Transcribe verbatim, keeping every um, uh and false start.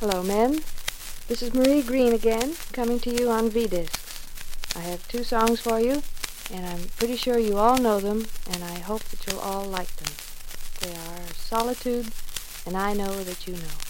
Hello, men. This is Marie Green again, coming to you on V-Discs. I have two songs for you, and I'm pretty sure you all know them, and I hope that you'll all like them. They are Solitude and I Know That You Know.